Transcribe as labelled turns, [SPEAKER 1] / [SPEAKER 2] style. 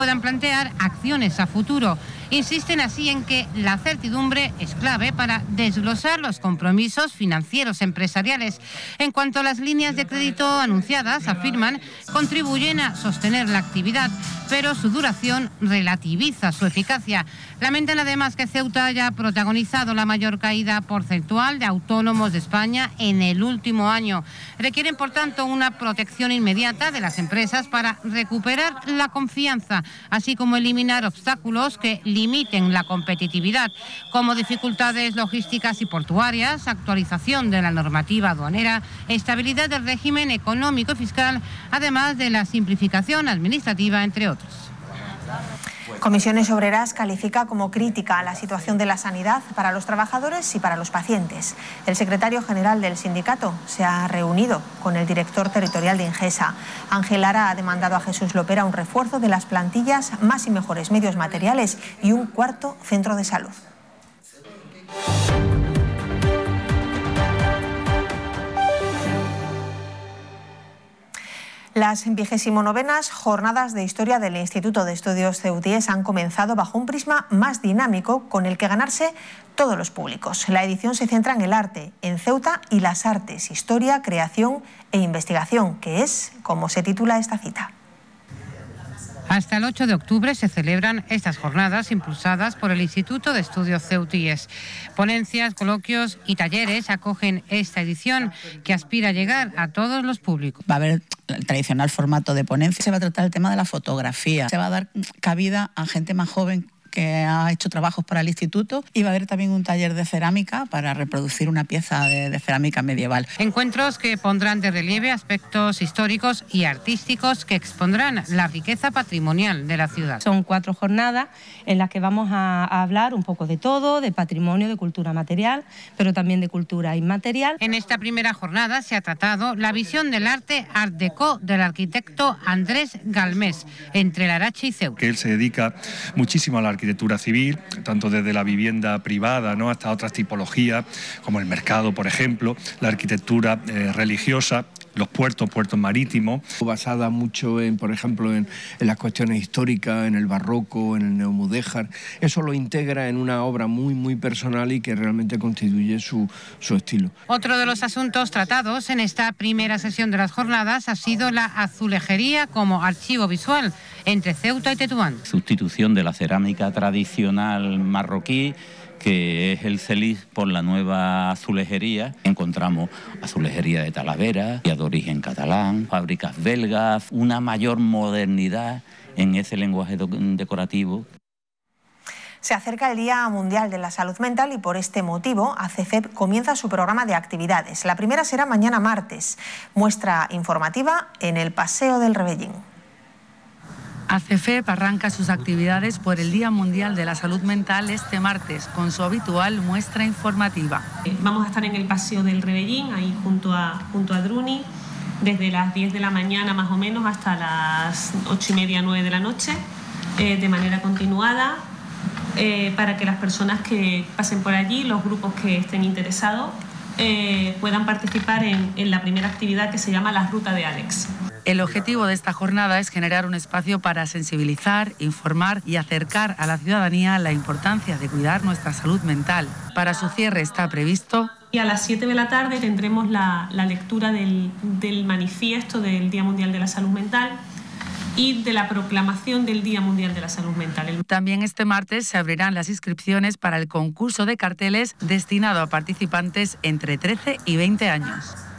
[SPEAKER 1] puedan plantear acciones a futuro. Insisten así en que la certidumbre es clave para desglosar los compromisos financieros empresariales. En cuanto a las líneas de crédito anunciadas, afirman, contribuyen a sostener la actividad, pero su duración relativiza su eficacia. Lamentan además que Ceuta haya protagonizado la mayor caída porcentual de autónomos de España en el último año. Requieren, por tanto, una protección inmediata de las empresas para recuperar la confianza, así como eliminar obstáculos que limiten la competitividad, como dificultades logísticas y portuarias, actualización de la normativa aduanera, estabilidad del régimen económico y fiscal, además de la simplificación administrativa, entre otros.
[SPEAKER 2] Comisiones Obreras califica como crítica la situación de la sanidad para los trabajadores y para los pacientes. El secretario general del sindicato se ha reunido con el director territorial de Ingesa. Ángel Lara ha demandado a Jesús Lopera un refuerzo de las plantillas, más y mejores medios materiales y un cuarto centro de salud. Las 29ª jornadas de historia del Instituto de Estudios Ceutíes han comenzado bajo un prisma más dinámico con el que ganarse todos los públicos. La edición se centra en el arte, en Ceuta y las artes, historia, creación e investigación, que es como se titula esta cita.
[SPEAKER 1] Hasta el 8 de octubre se celebran estas jornadas impulsadas por el Instituto de Estudios Ceutíes. Ponencias, coloquios y talleres acogen esta edición que aspira a llegar a todos los públicos.
[SPEAKER 3] Va a haber el tradicional formato de ponencia, se va a tratar el tema de la fotografía, se va a dar cabida a gente más joven que ha hecho trabajos para el instituto, y va a haber también un taller de cerámica para reproducir una pieza de cerámica medieval.
[SPEAKER 1] Encuentros que pondrán de relieve aspectos históricos y artísticos que expondrán la riqueza patrimonial de la ciudad.
[SPEAKER 4] Son 4 jornadas en las que vamos a hablar un poco de todo, de patrimonio, de cultura material, pero también de cultura inmaterial.
[SPEAKER 1] En esta primera jornada se ha tratado la visión del arte Art Deco del arquitecto Andrés Galmés, entre Larache y Ceuta.
[SPEAKER 5] Que él se dedica muchísimo a la arquitectura civil, tanto desde la vivienda privada, ¿no?, hasta otras tipologías, como el mercado, por ejemplo, la arquitectura religiosa, los puertos marítimos.
[SPEAKER 6] Basada mucho en, por ejemplo, en las cuestiones históricas, en el barroco, en el neomudéjar. Eso lo integra en una obra muy personal y que realmente constituye su estilo.
[SPEAKER 1] Otro de los asuntos tratados en esta primera sesión de las jornadas ha sido la azulejería como archivo visual entre Ceuta y Tetuán.
[SPEAKER 7] Sustitución de la cerámica tradicional marroquí, que es el celiz, por la nueva azulejería. Encontramos azulejería de Talavera, de origen catalán, fábricas belgas, una mayor modernidad en ese lenguaje decorativo.
[SPEAKER 2] Se acerca el Día Mundial de la Salud Mental y por este motivo ACFEP comienza su programa de actividades. La primera será mañana martes. Muestra informativa en el Paseo del Rebellín.
[SPEAKER 8] ACFEP arranca sus actividades por el Día Mundial de la Salud Mental este martes, con su habitual muestra informativa.
[SPEAKER 9] Vamos a estar en el Paseo del Rebellín, ahí junto a Druni, desde las 10 de la mañana más o menos hasta las 8:30, 9 de la noche, de manera continuada, para que las personas que pasen por allí, los grupos que estén interesados, puedan participar en la primera actividad, que se llama la Ruta de Alex.
[SPEAKER 8] El objetivo de esta jornada es generar un espacio para sensibilizar, informar y acercar a la ciudadanía la importancia de cuidar nuestra salud mental. Para su cierre está previsto.
[SPEAKER 9] Y a las 7 de la tarde tendremos la lectura del manifiesto del Día Mundial de la Salud Mental y de la proclamación del Día Mundial de la Salud Mental.
[SPEAKER 8] También este martes se abrirán las inscripciones para el concurso de carteles destinado a participantes entre 13 y 20 años.